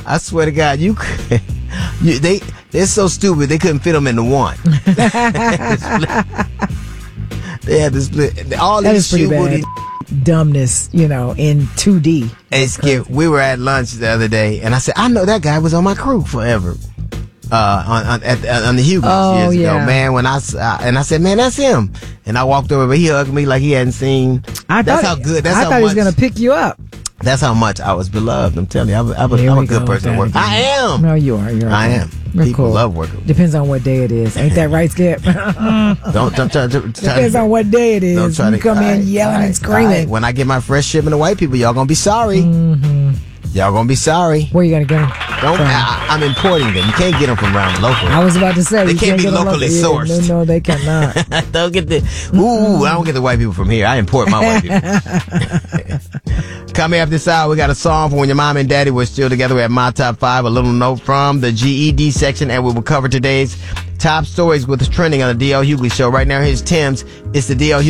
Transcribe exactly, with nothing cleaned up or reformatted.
I swear to God, you, could, you they they're so stupid they couldn't fit them into one. They had to split all That these is pretty shoe bad. booties. Dumbness, you know, in two D. Hey, Skip, we were at lunch the other day, and I said, I know that guy was on my crew forever. Uh, on on, at, on the Hughley's Oh, years yeah. ago, man. When I s- uh, and I said, man, that's him. And I walked over, but he hugged me like he hadn't seen. I that's thought, how good. That's I how thought he was much. going to pick you up. That's how much I was beloved. I'm telling you, I was, I was, Here I'm we a good go person to with work. that I again. am. No, you are. You're I okay. am. You're People cool. love working with me. Depends on what day it is. Ain't that right, Skip? Don't, don't try to. Depends on what day it Don't is. try You to come all in right, yelling all right, and screaming. all right. When I get my fresh shipment of white people, y'all gonna be sorry. Mm-hmm. Y'all gonna be sorry. Where you going to get them? Don't. From? I, I'm importing them. You can't get them from around local. I was about to say. They you can't be get them locally local. Yeah, sourced. No, no, they cannot. Don't get the. Ooh, I don't get the white people from here. I import my white people. Coming up this hour, we got a song from when your mom and daddy were still together at My Top five. A little note from the G E D section, and we will cover today's top stories with trending on the D L Hughley Show. Right now, here's Tim's. It's the D L Hughley